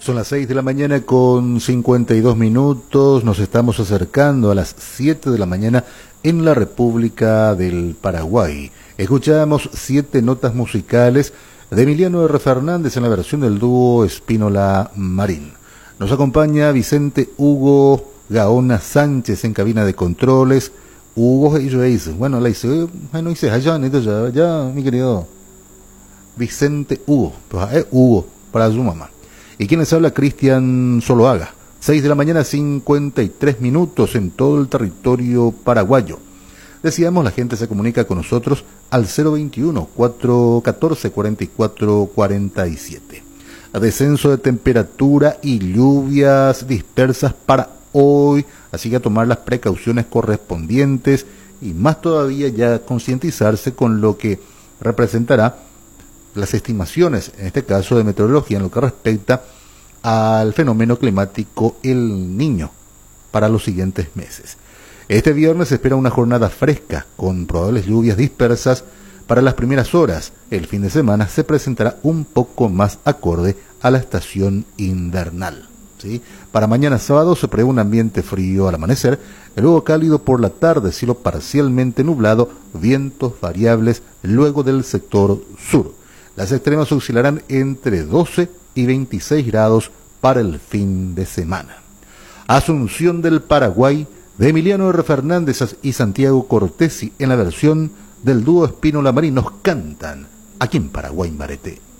Son las 6 de la mañana con 52 minutos. Nos estamos acercando a las 7 de la mañana en la República del Paraguay. Escuchamos 7 notas musicales de Emiliano R. Fernández en la versión del dúo Espínola Marín. Nos acompaña Vicente Hugo Gaona Sánchez en cabina de controles. Hugo dice, bueno, la hice, no hice allá, mi querido Vicente Hugo, pues, Hugo, para su mamá. ¿Y quién les habla? Cristian Zoloaga. 6 de la mañana, 53 minutos en todo el territorio paraguayo. Decíamos, la gente se comunica con nosotros al 021-414-4447. Descenso de temperatura y lluvias dispersas para hoy, así que a tomar las precauciones correspondientes y más todavía ya concientizarse con lo que representará las estimaciones, en este caso de meteorología, en lo que respecta al fenómeno climático El Niño para los siguientes meses. Este viernes se espera una jornada fresca con probables lluvias dispersas para las primeras horas. El fin de semana se presentará un poco más acorde a la estación invernal. ¿Sí? Para mañana sábado se prevé un ambiente frío al amanecer, luego cálido por la tarde, cielo parcialmente nublado, vientos variables luego del sector sur. Las extremas oscilarán entre 12 y 26 grados para el fin de semana. Asunción del Paraguay, de Emiliano R. Fernández y Santiago Cortesi en la versión del dúo Espínola Marín, nos cantan aquí en Paraguay Marete.